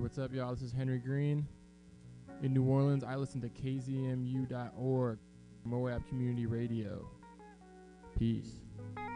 what's up, y'all? This is Henry Green. In New Orleans, I listen to KZMU.org, Moab Community Radio. Peace.